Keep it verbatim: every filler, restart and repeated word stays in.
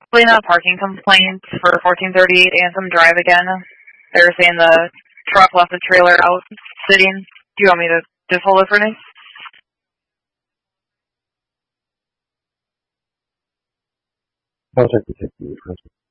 Putting a parking complaint for fourteen thirty-eight Anthem Drive again. They were saying the truck left the trailer out sitting. Do you want me to just hold it for me? I'll check the ticket.